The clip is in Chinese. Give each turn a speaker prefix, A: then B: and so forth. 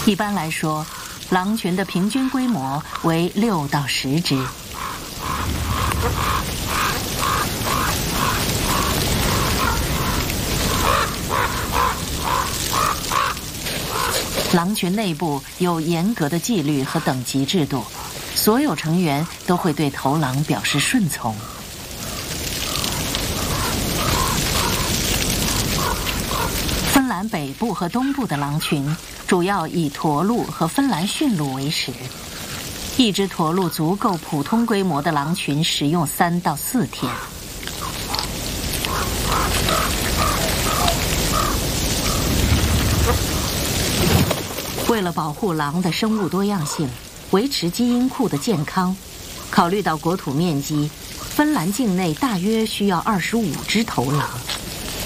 A: 一般来说，狼群的平均规模为6到10只。狼群内部有严格的纪律和等级制度，所有成员都会对头狼表示顺从。芬兰北部和东部的狼群主要以驼鹿和芬兰驯鹿为食，一只驼鹿足够普通规模的狼群使用3到4天。为了保护狼的生物多样性，维持基因库的健康，考虑到国土面积，芬兰境内大约需要25只头狼。